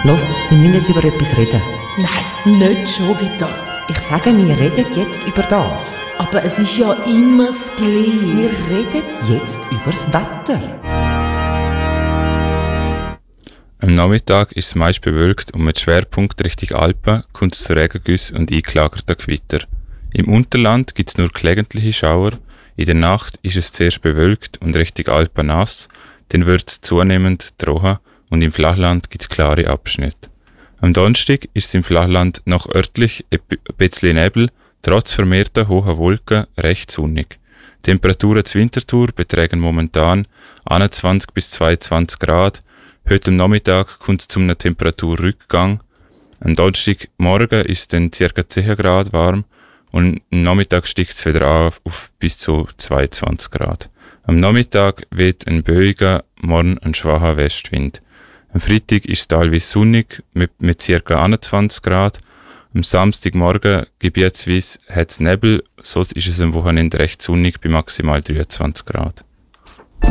Los, wir müssen jetzt über etwas reden. Nein, nicht schon wieder. Ich sage, wir reden jetzt über das. Aber es ist ja immer das Gleiche. Wir reden jetzt über das Wetter. Am Nachmittag ist es meist bewölkt und mit Schwerpunkt Richtung Alpen kommt es zu Regengüssen und eingelagerten Gewitter. Im Unterland gibt es nur gelegentliche Schauer. In der Nacht ist es zuerst bewölkt und Richtung Alpen nass, dann wird es zunehmend trocken und im Flachland gibt es klare Abschnitte. Am Donnerstag ist es im Flachland noch örtlich ein bisschen Nebel, trotz vermehrter hoher Wolken recht sonnig. Temperaturen zur Winterthur betragen momentan 21 bis 22 Grad. Heute am Nachmittag kommt es zu einem Temperaturrückgang. Am Donnerstagmorgen ist es dann ca. 10 Grad warm und am Nachmittag steigt es wieder auf bis zu 22 Grad. Am Nachmittag weht ein böiger, morgen ein schwacher Westwind. Am Freitag ist es teilweise sonnig mit ca. 21 Grad. Am Samstagmorgen gebietsweise hat es Nebel, sonst ist es am Wochenende recht sonnig bei maximal 23 Grad.